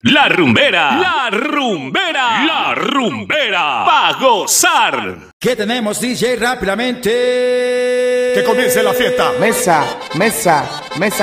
La rumbera, la rumbera, la rumbera, pa' gozar. ¿Qué tenemos, DJ? Rápidamente. Que comience la fiesta. Mesa, mesa, mesa.